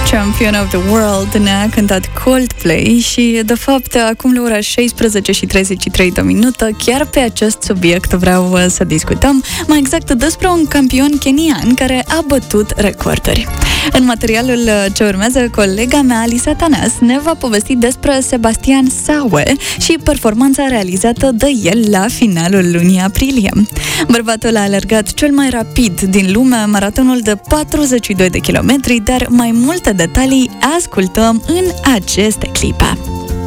Champion of the World ne-a cântat Coldplay și, de fapt, acum la ora 16:33 de minute, chiar pe acest subiect vreau să discutăm, mai exact despre un campion kenian care a bătut recorduri. În materialul ce urmează, colega mea, Alisa Tanas, ne va povesti despre Sebastian Sawe și performanța realizată de el la finalul lunii aprilie. Bărbatul a alergat cel mai rapid din lume, maratonul de 42 de kilometri, dar mai multe detalii ascultăm în aceste clipe.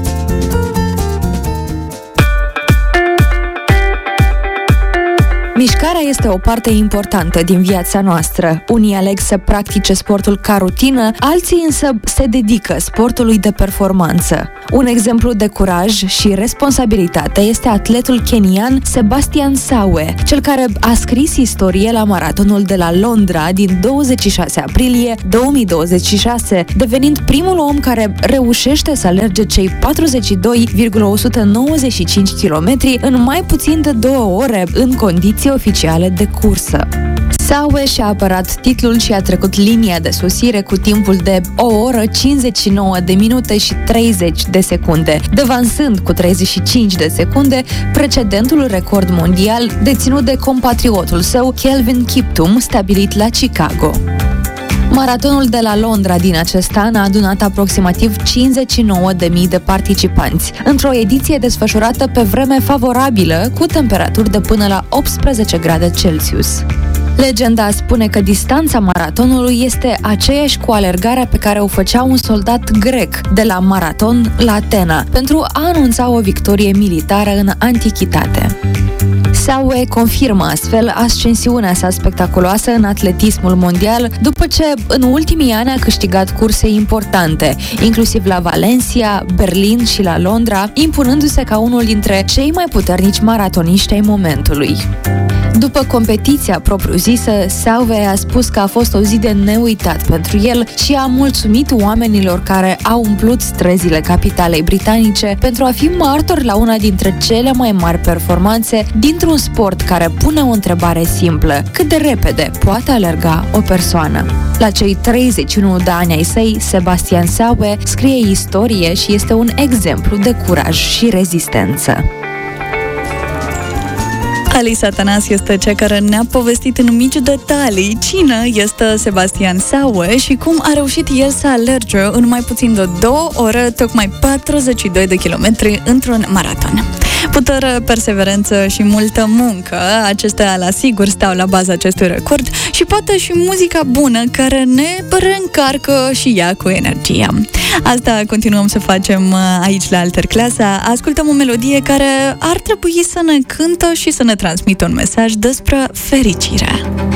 Mișcarea este o parte importantă din viața noastră. Unii aleg să practice sportul ca rutină, alții însă se dedică sportului de performanță. Un exemplu de curaj și responsabilitate este atletul kenian Sebastian Sawe, cel care a scris istorie la maratonul de la Londra din 26 aprilie 2026, devenind primul om care reușește să alerge cei 42,195 km în mai puțin de 2 ore în condiții oficiale de cursă. Sawe și-a apărat titlul și a trecut linia de sosire cu timpul de 1 oră 59 de minute și 30 de secunde, devansând cu 35 de secunde precedentul record mondial deținut de compatriotul său Kelvin Kiptum, stabilit la Chicago. Maratonul de la Londra din acest an a adunat aproximativ 59.000 de participanți, într-o ediție desfășurată pe vreme favorabilă, cu temperaturi de până la 18 grade Celsius. Legenda spune că distanța maratonului este aceeași cu alergarea pe care o făcea un soldat grec de la Maraton la Atena, pentru a anunța o victorie militară în antichitate. Sawe confirmă astfel ascensiunea sa spectaculoasă în atletismul mondial după ce în ultimii ani a câștigat curse importante, inclusiv la Valencia, Berlin și la Londra, impunându-se ca unul dintre cei mai puternici maratoniști ai momentului. După competiția propriu-zisă, Sawe a spus că a fost o zi de neuitat pentru el și a mulțumit oamenilor care au umplut străzile capitalei britanice pentru a fi martori la una dintre cele mai mari performanțe dintr-un sport care pune o întrebare simplă: cât de repede poate alerga o persoană? La cei 31 de ani ai săi, Sebastian Sawe scrie istorie și este un exemplu de curaj și rezistență. Alisa Tanas este cea care ne-a povestit în mici detalii cine este Sebastian Sawe și cum a reușit el să alerge în mai puțin de 2 ore, tocmai 42 de kilometri într-un maraton. Putere, perseverență și multă muncă, acestea la sigur stau la baza acestui record și poate și muzica bună care ne reîncarcă și ea cu energie. Asta continuăm să facem aici la Alterclasa. Ascultăm o melodie care ar trebui să ne cântă și să ne transmită un mesaj despre fericire.